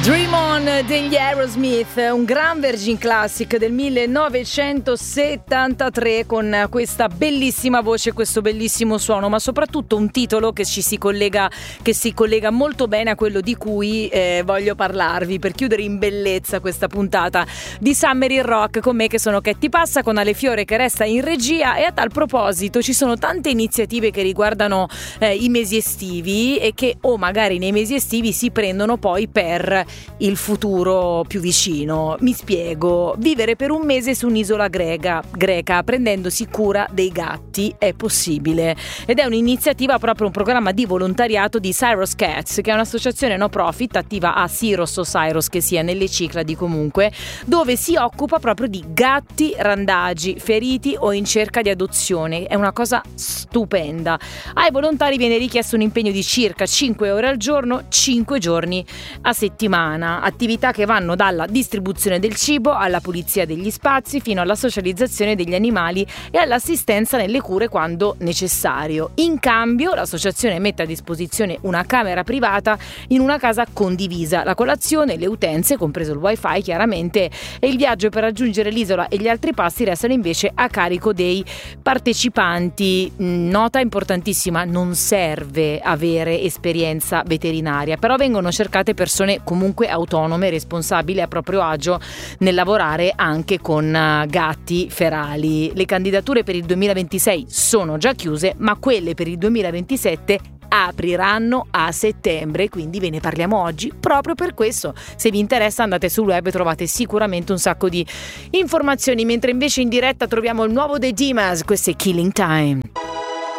Dream On degli Aerosmith, un gran Virgin Classic del 1973 con questa bellissima voce, questo bellissimo suono, ma soprattutto un titolo che si collega molto bene a quello di cui voglio parlarvi per chiudere in bellezza questa puntata di Summer in Rock con me che sono Ketty Passa, con Ale Fiore che resta in regia. E a tal proposito ci sono tante iniziative che riguardano i mesi estivi e che magari nei mesi estivi si prendono poi per il futuro più vicino. Mi spiego: vivere per un mese su un'isola greca prendendosi cura dei gatti è possibile, ed è un'iniziativa, proprio un programma di volontariato di Syros Cats, che è un'associazione no profit attiva a Syros o Syros che sia, nelle Cicladi comunque, dove si occupa proprio di gatti randagi, feriti o in cerca di adozione. È una cosa stupenda. Ai volontari viene richiesto un impegno di circa 5 ore al giorno, 5 giorni a settimana. Attività che vanno dalla distribuzione del cibo alla pulizia degli spazi fino alla socializzazione degli animali e all'assistenza nelle cure quando necessario. In cambio l'associazione mette a disposizione una camera privata in una casa condivisa, la colazione, le utenze, compreso il wifi chiaramente, e il viaggio per raggiungere l'isola e gli altri passi restano invece a carico dei partecipanti. Nota importantissima: non serve avere esperienza veterinaria, però vengono cercate persone comunque autonome, responsabili, a proprio agio nel lavorare anche con gatti ferali. Le candidature per il 2026 sono già chiuse, ma quelle per il 2027 apriranno a settembre, quindi ve ne parliamo oggi proprio per questo. Se vi interessa andate sul web e trovate sicuramente un sacco di informazioni, mentre invece in diretta troviamo il nuovo dei Dimas. Questo è Killing Time.